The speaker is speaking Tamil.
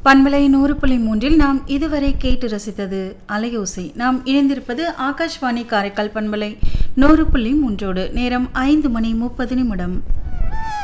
பண்பலை 100.3 நாம் இதுவரை கேட்டு ரசித்தது அலையோசை. நாம் இணைந்திருப்பது ஆகாஷ்வாணி காரைக்கால் பண்பலை 100.3. நேரம் 5 மணி 30 நிமிடம்.